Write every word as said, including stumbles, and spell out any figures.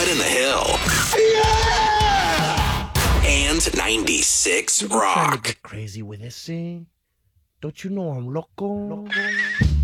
Bubba in the Hill. And ninety-six I'm trying to Rock. get crazy with this, see? Don't you know I'm loco?